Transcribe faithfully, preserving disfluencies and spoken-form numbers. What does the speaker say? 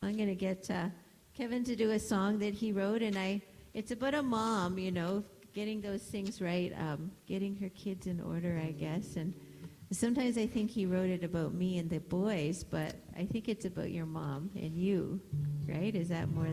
I'm going to get uh, Kevin to do a song that he wrote, and I. It's about a mom, you know, getting those things right, um, getting her kids in order, I guess. And sometimes I think he wrote it about me and the boys, but I think it's about your mom and you, right? Is that more